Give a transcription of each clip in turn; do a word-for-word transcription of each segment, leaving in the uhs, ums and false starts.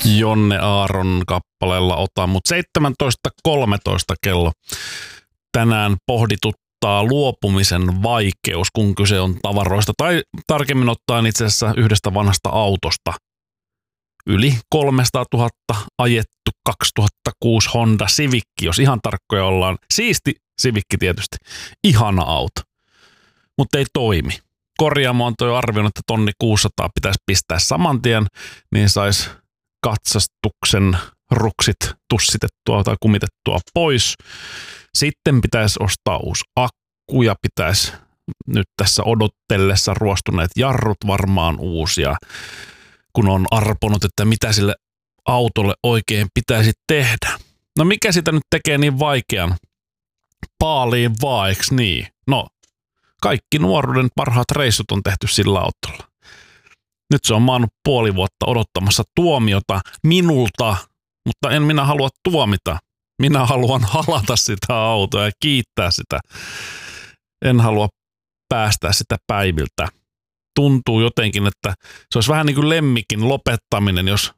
Jonne Aaron kappaleella Ota, mutta seitsemäntoista kolmetoista kello tänään pohdituttaa luopumisen vaikeus, kun kyse on tavaroista, tai tarkemmin ottaen itse asiassa yhdestä vanhasta autosta. Yli kolmesataatuhatta ajettu kaksituhattakuusi Honda Civic, jos ihan tarkkoja ollaan. Siisti Civic tietysti, ihana auto, mutta ei toimi. Korjaamo on toi arvioinut, että tonni kuusisataa pitäisi pistää saman tien, niin saisi katsastuksen ruksit tussitettua tai kumitettua pois. Sitten pitäisi ostaa uusi akku ja pitäisi nyt tässä odottellessa ruostuneet jarrut varmaan uusia, kun on arponut, että mitä sille autolle oikein pitäisi tehdä. No mikä sitä nyt tekee niin vaikean? Paaliin vaan, eiks niin? No, kaikki nuoruuden parhaat reissut on tehty sillä autolla. Nyt se on maannut puoli vuotta odottamassa tuomiota minulta, mutta en minä halua tuomita. Minä haluan halata sitä autoa ja kiittää sitä. En halua päästää sitä päiviltä. Tuntuu jotenkin, että se olisi vähän niin kuin lemmikin lopettaminen, jos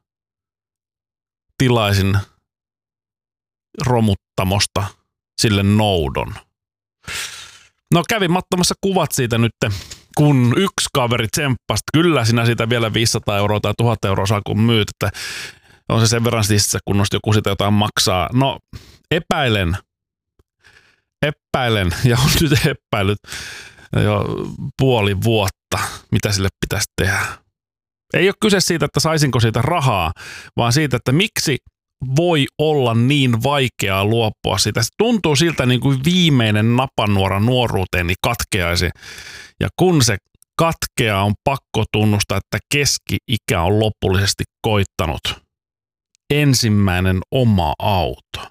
tilaisin romuttamosta sille noudon. No kävin mattomassa kuvat siitä nyt, kun yksi kaveri tsemppasi. Kyllä sinä siitä vielä viisisataa euroa tai tuhat euroa saa kun myyt, että on se sen verran siistissä, kun joku sitä jotain maksaa. No epäilen, epäilen ja on nyt epäillyt jo puoli vuotta, mitä sille pitäisi tehdä. Ei ole kyse siitä, että saisinko siitä rahaa, vaan siitä, että miksi voi olla niin vaikeaa luopua siitä. Se tuntuu siltä niin kuin viimeinen napanuora nuoruuteeni katkeaisi. Ja kun se katkeaa, on pakko tunnustaa, että keski-ikä on lopullisesti koittanut. Ensimmäinen oma auto.